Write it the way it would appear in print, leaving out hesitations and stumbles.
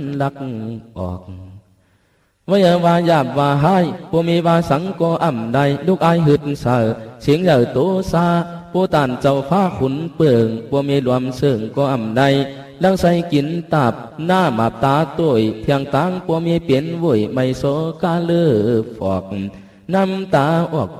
ลักออกวิยวาหยาบว่าให้ผู้มีวาสังก็อ่ำใดลูกอายหึดเสอเสียงใหญ่โตซาผู้ตานเจ้าฟ้าขุนเปิงผู้มีรวมเสื่องก็อ่ำใดลังใส่กินตับหน้ามาบตาตุยเพียงตังผู้มีเปลี่ยนวุ่ยไม่โซกาเลือฟอกน้ำตาออก